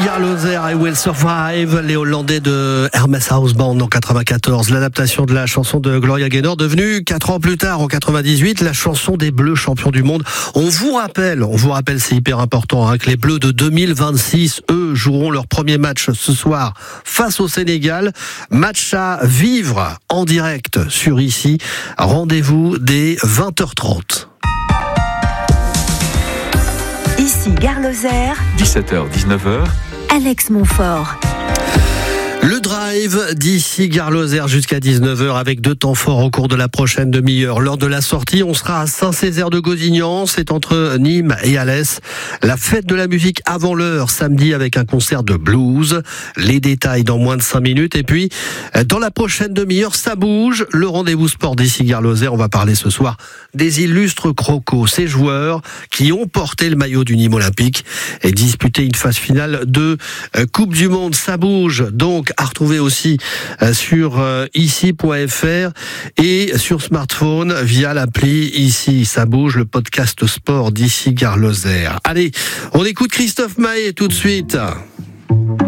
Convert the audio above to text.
Gare Lozère, I Will Survive, les Hollandais de Hermes House Band en 94, l'adaptation de la chanson de Gloria Gaynor, devenue 4 ans plus tard, en 98, la chanson des Bleus champions du monde. On vous rappelle, c'est hyper important, que les Bleus de 2026, eux, joueront leur premier match ce soir face au Sénégal. Match à vivre en direct sur ici. Rendez-vous dès 20h30. Ici Gare Lozère, 17h-19h, Alex Montfort. Le drive d'ici Gare Lozère jusqu'à 19h avec 2 temps forts au cours de la prochaine demi-heure. Lors de la sortie, on sera à Saint-Césaire de Godignan, c'est entre Nîmes et Alès. La fête de la musique avant l'heure, samedi avec un concert de blues. Les détails dans moins de 5 minutes. Et puis, dans la prochaine demi-heure, ça bouge. Le rendez-vous sport d'ici Gare Lozère, on va parler ce soir des illustres crocos, ces joueurs qui ont porté le maillot du Nîmes Olympique et disputé une phase finale de Coupe du Monde. Ça bouge donc à retrouver aussi sur ici.fr et sur smartphone via l'appli Ici. Ça bouge, le podcast sport d'ici Gare Lozère. Allez, on écoute Christophe Maé tout de suite.